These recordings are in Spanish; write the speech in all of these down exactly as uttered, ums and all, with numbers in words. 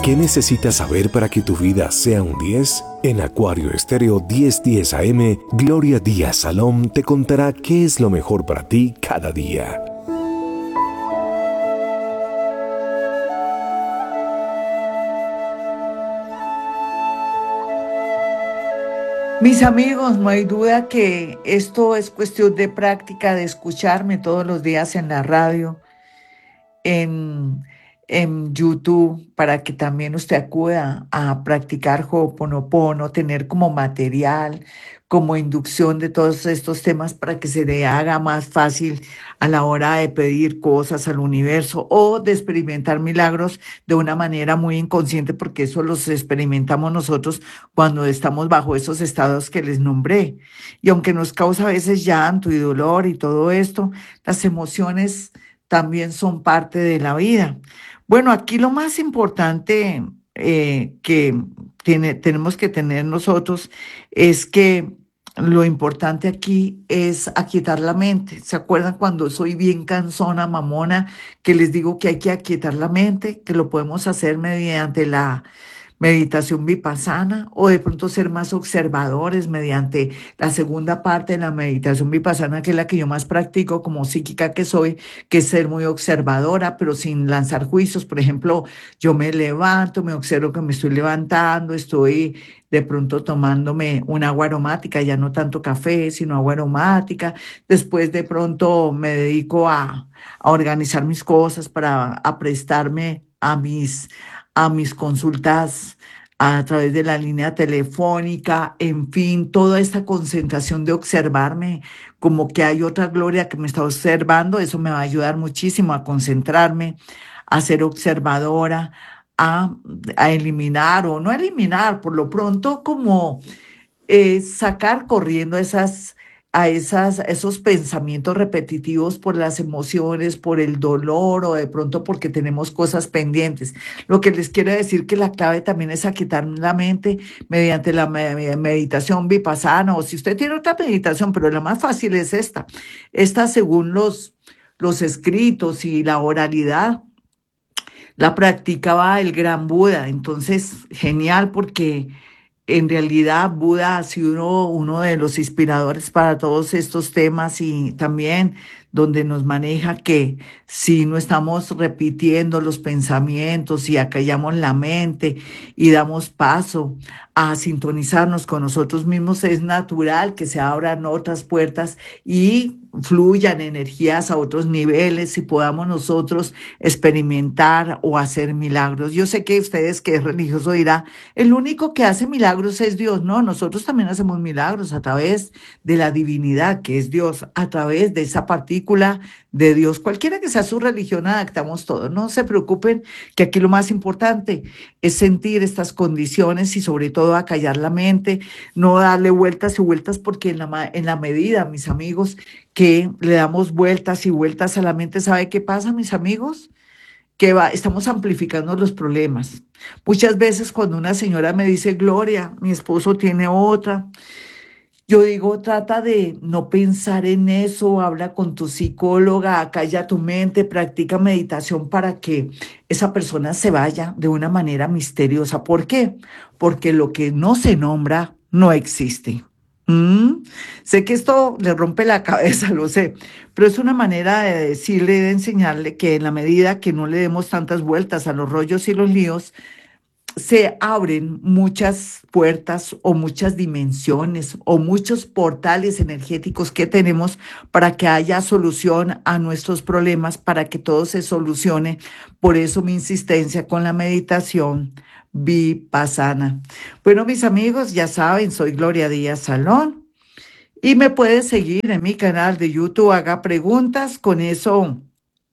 ¿Qué necesitas saber para que tu vida sea un diez? En Acuario Estéreo diez diez A M, Gloria Díaz Salón te contará qué es lo mejor para ti cada día. Mis amigos, no hay duda que esto es cuestión de práctica, de escucharme todos los días en la radio, en, en YouTube, para que también usted acuda a practicar Ho'oponopono, tener como material, como inducción de todos estos temas para que se le haga más fácil a la hora de pedir cosas al universo o de experimentar milagros de una manera muy inconsciente, porque eso los experimentamos nosotros cuando estamos bajo esos estados que les nombré. Y aunque nos causa a veces llanto y dolor y todo esto, las emociones también son parte de la vida. Bueno, aquí lo más importante eh, que tiene, tenemos que tener nosotros es que lo importante aquí es aquietar la mente. ¿Se acuerdan cuando soy bien cansona, mamona, que les digo que hay que aquietar la mente, que lo podemos hacer mediante la meditación vipassana o de pronto ser más observadores mediante la segunda parte de la meditación vipassana, que es la que yo más practico como psíquica que soy, que es ser muy observadora, pero sin lanzar juicios? Por ejemplo, yo me levanto, me observo que me estoy levantando, estoy de pronto tomándome un agua aromática, ya no tanto café, sino agua aromática. Después de pronto me dedico a, a organizar mis cosas para a prestarme a mis a mis consultas a través de la línea telefónica, en fin, toda esta concentración de observarme, como que hay otra Gloria que me está observando, eso me va a ayudar muchísimo a concentrarme, a ser observadora, a, a eliminar o no eliminar, por lo pronto como eh, sacar corriendo esas, a esas, esos pensamientos repetitivos por las emociones, por el dolor o de pronto porque tenemos cosas pendientes. Lo que les quiero decir que la clave también es aquietar la mente mediante la me- meditación vipassana, o si usted tiene otra meditación, pero la más fácil es esta. Esta según los, los escritos y la oralidad la practicaba el gran Buda. Entonces, genial porque en realidad Buda ha sido uno, uno de los inspiradores para todos estos temas y también donde nos maneja que si no estamos repitiendo los pensamientos y acallamos la mente y damos paso a sintonizarnos con nosotros mismos, es natural que se abran otras puertas y fluyan energías a otros niveles y podamos nosotros experimentar o hacer milagros. Yo sé que ustedes que es religioso dirá, el único que hace milagros es Dios. No, nosotros también hacemos milagros a través de la divinidad que es Dios, a través de esa partícula de Dios. Cualquiera que sea su religión, adaptamos todo. No se preocupen, que aquí lo más importante es sentir estas condiciones y sobre todo acallar la mente, no darle vueltas y vueltas, porque en la, ma- en la medida, mis amigos, que le damos vueltas y vueltas a la mente, ¿sabe qué pasa, mis amigos? Que va, estamos amplificando los problemas. Muchas veces cuando una señora me dice, Gloria, mi esposo tiene otra, yo digo, trata de no pensar en eso, habla con tu psicóloga, calla tu mente, practica meditación para que esa persona se vaya de una manera misteriosa. ¿Por qué? Porque lo que no se nombra no existe. ¿Mm? Sé que esto le rompe la cabeza, lo sé, pero es una manera de decirle, de enseñarle que en la medida que no le demos tantas vueltas a los rollos y los líos, se abren muchas puertas o muchas dimensiones o muchos portales energéticos que tenemos para que haya solución a nuestros problemas, para que todo se solucione. Por eso mi insistencia con la meditación vipassana. Bueno, mis amigos, ya saben, soy Gloria Díaz Salón y me pueden seguir en mi canal de YouTube. Haga preguntas, con eso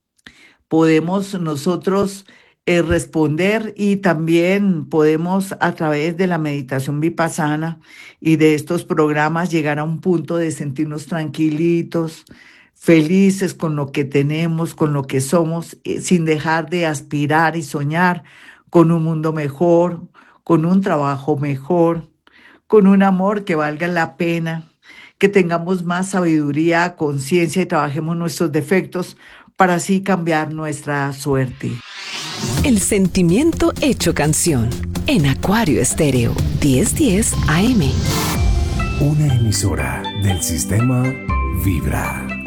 podemos nosotros eh, responder y también podemos a través de la meditación vipassana y de estos programas llegar a un punto de sentirnos tranquilitos, felices con lo que tenemos, con lo que somos, eh, sin dejar de aspirar y soñar con un mundo mejor, con un trabajo mejor, con un amor que valga la pena, que tengamos más sabiduría, conciencia y trabajemos nuestros defectos para así cambiar nuestra suerte. El sentimiento hecho canción. En Acuario Estéreo diez diez A M. Una emisora del sistema Vibra.